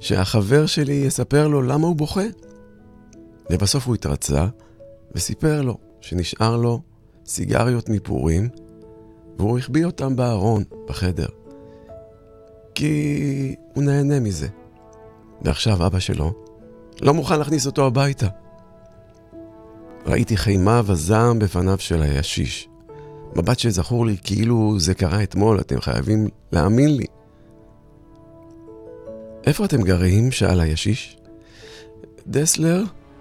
שהחבר שלי יספר לו למה הוא בוכה. ובסוף הוא התרצה וסיפר לו שנשאר לו סיגריות מפורים, והוא החביא אותם בארון בחדר, כי הוא נהנה מזה. ועכשיו אבא שלו לא מוכן להכניס אותו הביתה. ראיתי חימה וזעם בפניו של הישיש. מבט שזכור לי כאילו זה קרה אתמול, אתם חייבים להאמין לי. איפה אתם גרים? שאל הישיש. דסלר?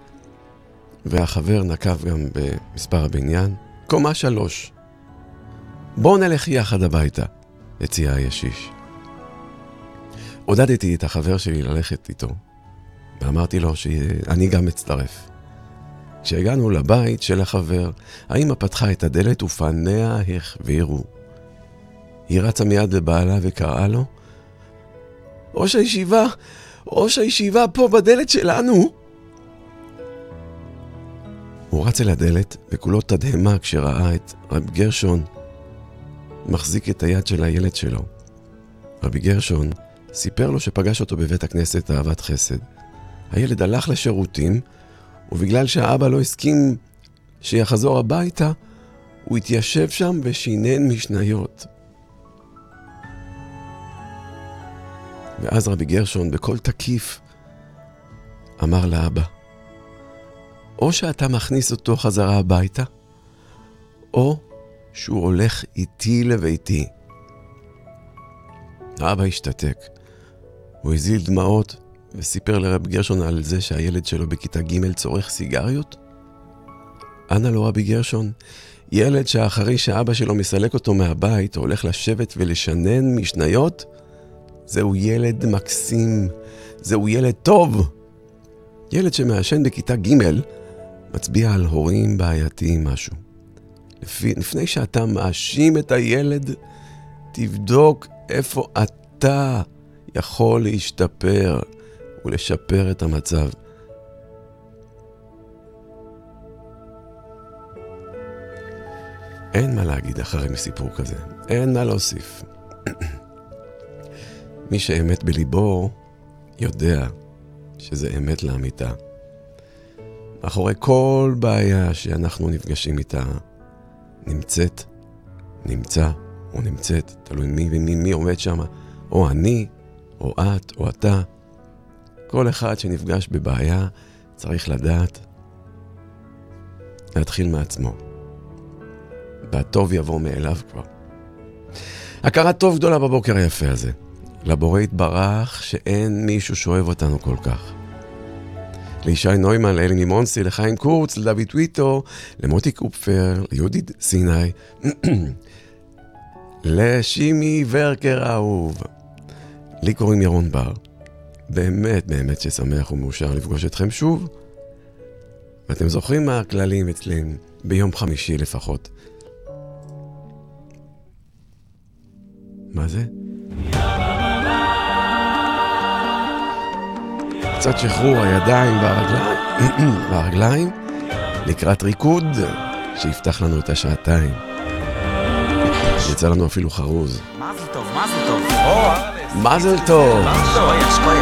והחבר נקב גם במספר הבניין. קומה 3. בואו נלך יחד הביתה, הציע הישיש. עודדתי את החבר שלי ללכת איתו, ואמרתי לו שאני גם מצטרף. כשהגענו לבית של החבר, האמא פתחה את הדלת ופניה החבירו. היא רצה מיד לבעלה וקראה לו, ראש הישיבה פה בדלת שלנו. הוא רץ אל הדלת וכולו תדהמה כשראה את רבי גרשון מחזיק את היד של הילד שלו. רבי גרשון סיפר לו שפגש אותו בבית הכנסת אהבת חסד. הילד הלך לשירותים, ובגלל שהאבא לא הסכים שיחזור הביתה, הוא התיישב שם ושינן משניות. ואז רבי גרשון בקול תקיף אמר לאבא, או שאתה מכניס אותו חזרה הביתה, או שהוא הולך איתי לביתי. האבא השתתק. הוא הזיל דמעות וסיפר לרבי גרשון על זה שהילד שלו בכיתה ג' צורך סיגריות. אנה לו רבי גרשון, ילד שאחרי שאבא שלו מסלק אותו מהבית, הולך לשבת ולשנן משניות, זהו ילד מקסים, זהו ילד טוב. ילד שמעשן בכיתה ג' מצביע על הורים בעייתיים משהו. לפני שאתה מאשים את הילד, תבדוק איפה אתה יכול להשתפר ולשפר את המצב. אין מה להגיד אחרי מסיפור כזה, אין מה להוסיף. מי שאמת בליבו יודע שזה אמת לאמיתה. מאחורי כל בעיה שאנחנו נפגשים איתה, נמצא או נמצאת, תלוי מי עומד שם, או אני, או את, או אתה. כל אחד שנפגש בבעיה צריך לדעת להתחיל מעצמו. והטוב יבוא מאליו כבר. הכרת טוב גדולה בבוקר היפה הזה. לבורא יתברך שאין מישהו שאוהב אותנו כל כך. לישי נוימן, לאלי מימונסי, לחיים קורץ, לדוד טוויטו, למוטי קופפר, ליהודית סיני, לשימי ורקר האהוב. לי קוראים ירון בר. באמת ששמח ומאושר לפגוש אתכם שוב. ואתם זוכרים מה הכללים אצלם ביום חמישי לפחות. מה זה? קצת שחרור הידיים והרגליים לקראת ריקוד שיפתח לנו את השעתיים. יצא לנו אפילו חרוז. מזל טוב. מזל טוב. שכוייך.